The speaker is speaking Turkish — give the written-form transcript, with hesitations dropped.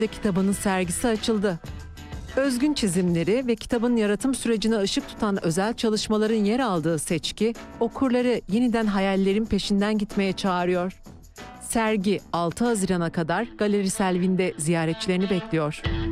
kitabının sergisi açıldı. Özgün çizimleri ve kitabın yaratım sürecine ışık tutan özel çalışmaların yer aldığı seçki, okurları yeniden hayallerin peşinden gitmeye çağırıyor. Sergi 6 Haziran'a kadar Galeri Selvin'de ziyaretçilerini bekliyor.